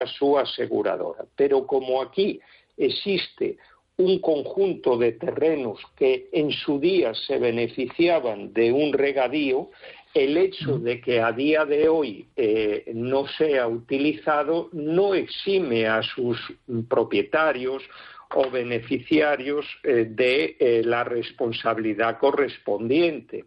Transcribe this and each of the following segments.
a su aseguradora. Pero como aquí existe un conjunto de terrenos que en su día se beneficiaban de un regadío, el hecho de que a día de hoy no sea utilizado no exime a sus propietarios o beneficiarios de la responsabilidad correspondiente.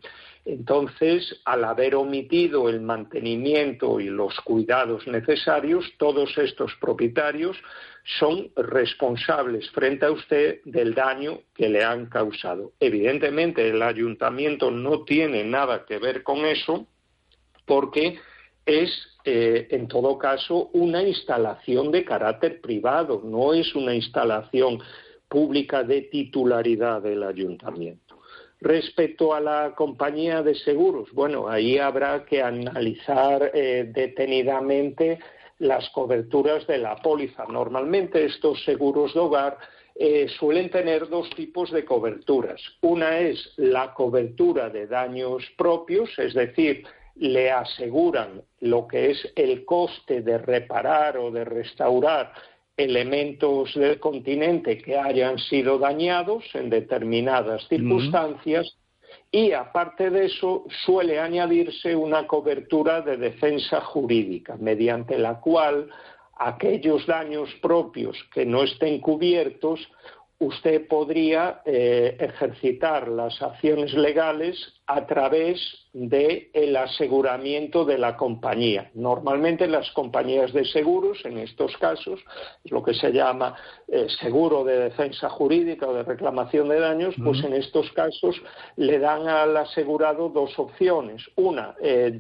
Entonces, al haber omitido el mantenimiento y los cuidados necesarios, todos estos propietarios son responsables frente a usted del daño que le han causado. Evidentemente, el ayuntamiento no tiene nada que ver con eso porque es, en todo caso, una instalación de carácter privado, no es una instalación pública de titularidad del ayuntamiento. Respecto a la compañía de seguros, bueno, ahí habrá que analizar detenidamente las coberturas de la póliza. Normalmente estos seguros de hogar suelen tener dos tipos de coberturas. Una es la cobertura de daños propios, es decir, le aseguran lo que es el coste de reparar o de restaurar elementos del continente que hayan sido dañados en determinadas circunstancias, y aparte de eso suele añadirse una cobertura de defensa jurídica, mediante la cual aquellos daños propios que no estén cubiertos, usted podría ejercitar las acciones legales a través del aseguramiento de la compañía. Normalmente las compañías de seguros, en estos casos, es lo que se llama seguro de defensa jurídica o de reclamación de daños, pues en estos casos le dan al asegurado dos opciones. Una,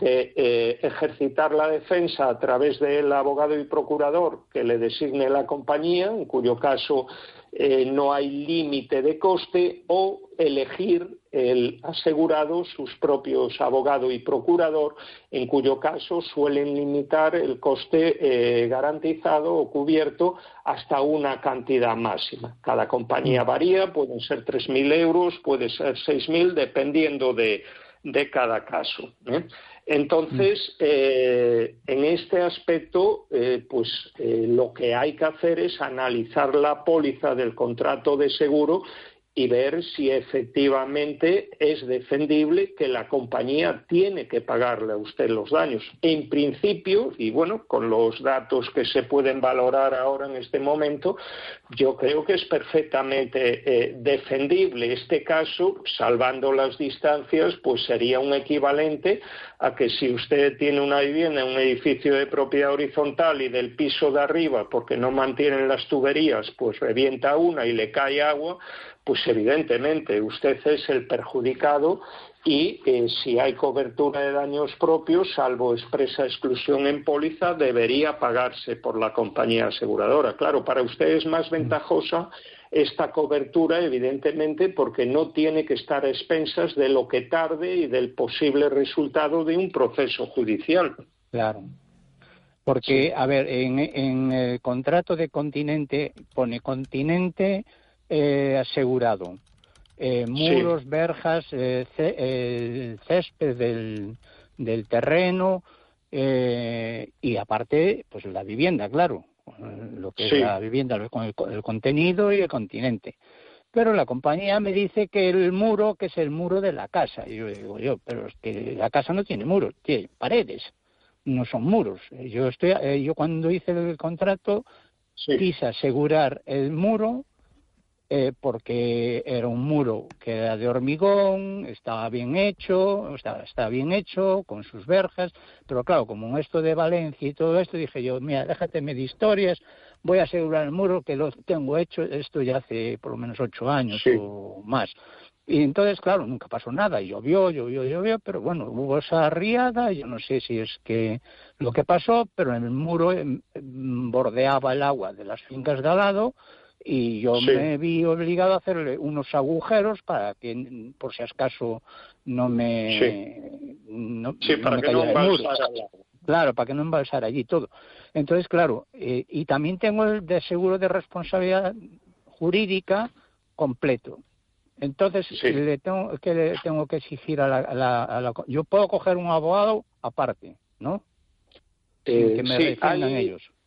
de ejercitar la defensa a través del abogado y procurador que le designe la compañía, en cuyo caso no hay límite de coste, o elegir el asegurado sus propios abogado y procurador, en cuyo caso suelen limitar el coste garantizado o cubierto hasta una cantidad máxima. Cada compañía varía, pueden ser 3.000 euros, puede ser 6.000, dependiendo de cada caso. Entonces, en este aspecto, lo que hay que hacer es analizar la póliza del contrato de seguro y ver si efectivamente es defendible que la compañía tiene que pagarle a usted los daños. En principio, y bueno, con los datos que se pueden valorar ahora en este momento, yo creo que es perfectamente defendible. Este caso, salvando las distancias, pues sería un equivalente a que si usted tiene una vivienda en un edificio de propiedad horizontal y del piso de arriba, porque no mantienen las tuberías, pues revienta una y le cae agua, pues evidentemente usted es el perjudicado y si hay cobertura de daños propios, salvo expresa exclusión en póliza, debería pagarse por la compañía aseguradora. Claro, para usted es más ventajosa esta cobertura, evidentemente, porque no tiene que estar a expensas de lo que tarde y del posible resultado de un proceso judicial. Claro. Porque, sí. A ver, en el contrato de Continente pone Continente asegurado, muros, sí, verjas, césped del terreno y aparte, pues la vivienda, claro, lo que sí es la vivienda, con el contenido y el continente. Pero la compañía me dice que el muro, que es el muro de la casa. Y yo digo, pero es que la casa no tiene muros, tiene paredes, no son muros. Yo cuando hice el contrato quise asegurar el muro porque era un muro que era de hormigón, estaba bien hecho, con sus verjas, pero claro, como en esto de Valencia y todo esto, dije yo, mira, déjateme de historias, voy a asegurar el muro que lo tengo hecho, esto ya hace por lo menos 8 años o más. Y entonces, claro, nunca pasó nada, llovió, pero bueno, hubo esa riada, yo no sé si es que lo que pasó, pero en el muro bordeaba el agua de las fincas de al lado, y yo me vi obligado a hacerle unos agujeros para que, por si acaso, no me cayera el muro. Claro, para que no embalsara allí todo. Entonces, claro, y también tengo el de seguro de responsabilidad jurídica completo. Entonces, le tengo que exigir a la... Yo puedo coger un abogado aparte, ¿no? Sin que me defiendan ellos.